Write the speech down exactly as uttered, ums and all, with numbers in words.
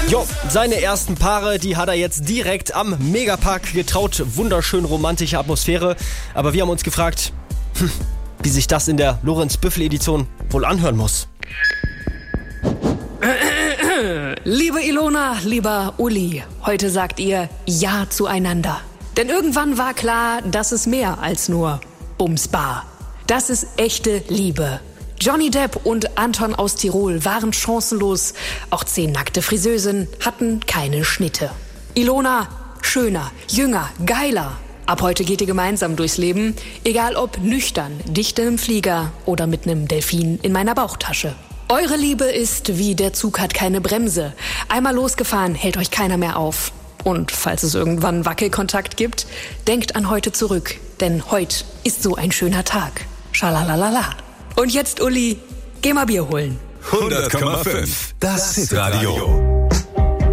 Jo, seine ersten Paare, die hat er jetzt direkt am Megapark getraut. Wunderschön romantische Atmosphäre. Aber wir haben uns gefragt, hm, wie sich das in der Lorenz-Büffel-Edition wohl anhören muss. Liebe Ilona, lieber Uli, heute sagt ihr Ja zueinander. Denn irgendwann war klar, das ist mehr als nur Bumsbar. Das ist echte Liebe. Johnny Depp und Anton aus Tirol waren chancenlos. Auch zehn nackte Friseusen hatten keine Schnitte. Ilona, schöner, jünger, geiler. Ab heute geht ihr gemeinsam durchs Leben, egal ob nüchtern, dicht in einem Flieger oder mit einem Delfin in meiner Bauchtasche. Eure Liebe ist wie der Zug hat keine Bremse. Einmal losgefahren, hält euch keiner mehr auf. Und falls es irgendwann Wackelkontakt gibt, denkt an heute zurück. Denn heute ist so ein schöner Tag. Schalalalala. Und jetzt, Uli, geh mal Bier holen. hundert Komma fünf, das Hitradio.